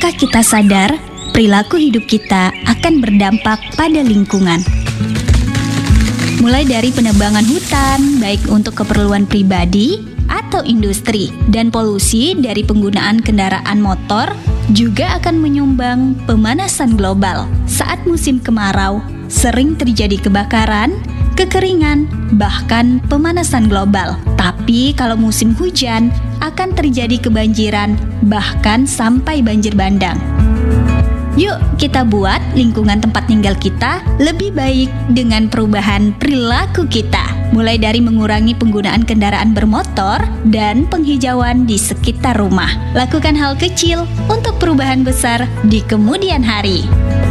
Tanpa kita sadar, perilaku hidup kita akan berdampak pada lingkungan. Mulai dari penebangan hutan, baik untuk keperluan pribadi atau industri, dan polusi dari penggunaan kendaraan motor juga akan menyumbang pemanasan global. Saat musim kemarau, sering terjadi kebakaran, kekeringan, bahkan pemanasan global. Tapi kalau musim hujan, akan terjadi kebanjiran, bahkan sampai banjir bandang. Yuk kita buat lingkungan tempat tinggal kita lebih baik dengan perubahan perilaku kita. Mulai dari mengurangi penggunaan kendaraan bermotor dan penghijauan di sekitar rumah. Lakukan hal kecil untuk perubahan besar di kemudian hari.